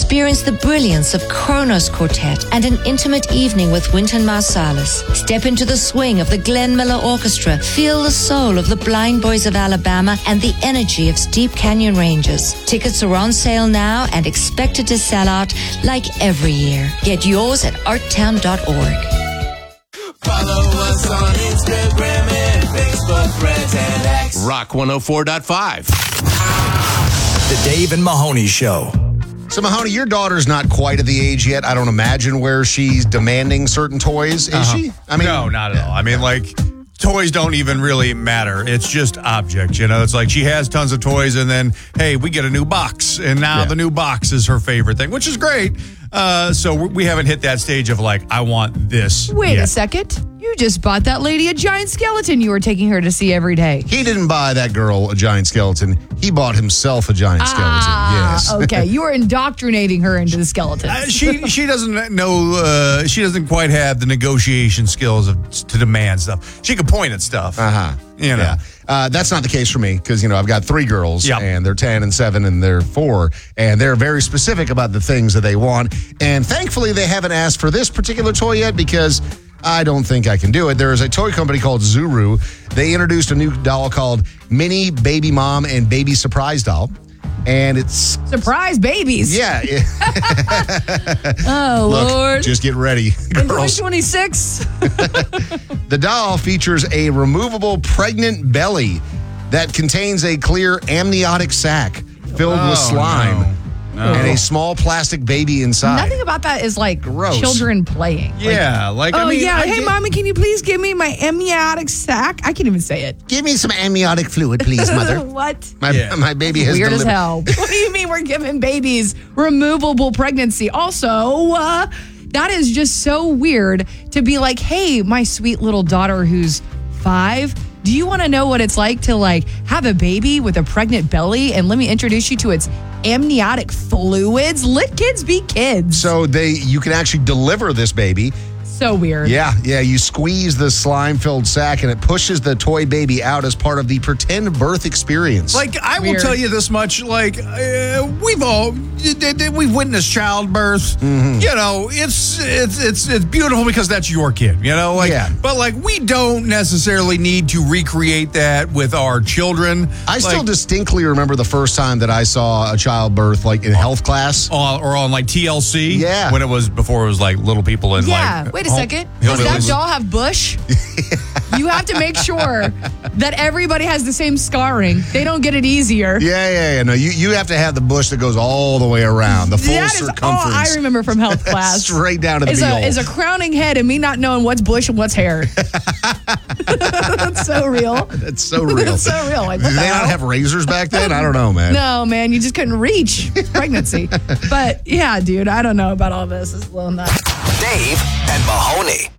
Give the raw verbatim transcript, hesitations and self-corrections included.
Experience the brilliance of Kronos Quartet and an intimate evening with Wynton Marsalis. Step into the swing of the Glenn Miller Orchestra. Feel the soul of the Blind Boys of Alabama and the energy of Steep Canyon Rangers. Tickets are on sale now and expected to sell out like every year. Get yours at art town dot org. Follow us on Instagram and Facebook, Friends and X. Rock one oh four point five. The Dave and Mahoney Show. So, Mahoney, your daughter's not quite at the age yet, I don't imagine, where she's demanding certain toys, is Uh-huh. she? I mean, no, not at all. I mean, like, toys don't even really matter. It's just objects, you know? It's like she has tons of toys, and then, hey, we get a new box, and now Yeah. the new box is her favorite thing, which is great. Uh, so we haven't hit that stage of, like, I want this Wait yet. a second. You just bought that lady a giant skeleton you were taking her to see every day. He didn't buy that girl a giant skeleton. He bought himself a giant Ah, skeleton. Yes. okay. You were indoctrinating her into the skeletons. Uh, she she doesn't know. Uh, she doesn't quite have the negotiation skills of to demand stuff. She can point at stuff. Uh huh. You know. Yeah. Uh, that's not the case for me because, you know, I've got three girls Yep. and they're ten and seven and they're four, and they're very specific about the things that they want. And thankfully, they haven't asked for this particular toy yet because I don't think I can do it. There is a toy company called Zuru. They introduced a new doll called Mini Baby Mom and Baby Surprise Doll. And it's... Surprise babies. Yeah. Oh, Look, Lord. just get ready, In girls. twenty twenty-six. The doll features a removable pregnant belly that contains a clear amniotic sac filled with Oh, slime no. No. and a small plastic baby inside. Nothing about that is like Gross. children playing. Yeah, like, Oh, I mean, yeah. I Hey, get- mommy, can you please give me my amniotic sac? I can't even say it. Give me some amniotic fluid, please, mother. What? My, Yeah. my baby has Weird as delivered. hell. What do you mean we're giving babies removable pregnancy? Also, uh, that is just so weird to be like, hey, my sweet little daughter who's five, do you want to know what it's like to like have a baby with a pregnant belly? And let me introduce you to its amniotic fluids. Let kids be kids. So they, you can actually deliver this baby. So weird. Yeah, yeah. You squeeze the slime-filled sac, and it pushes the toy baby out as part of the pretend birth experience. Like, I will Weird. tell you this much. Like, uh, we've all we've witnessed childbirth. Mm-hmm. You know, it's it's it's it's beautiful because that's your kid. You know, like, Yeah. but like, we don't necessarily need to recreate that with our children. I still like, distinctly remember the first time that I saw a childbirth, like in health class. on, or on like T L C. Yeah. when it was before it was like little people in Yeah, like. wait a home- second. Does that hillbillies. doll have bush? You have to make sure that everybody has the same scarring. They don't get it easier. Yeah, yeah, yeah. No, you, you have to have the bush that goes all the way around, the full That is all circumference. I remember from health class. Straight down to the is beehole. a, is a crowning head and me not knowing what's bush and what's hair. That's so real. That's so real. That's so real. Like, what Did the they not hell? have razors back then? I don't know, man. No, man, you just couldn't reach pregnancy. But yeah, dude, I don't know about all this. It's a little nuts. Dave and Mahoney.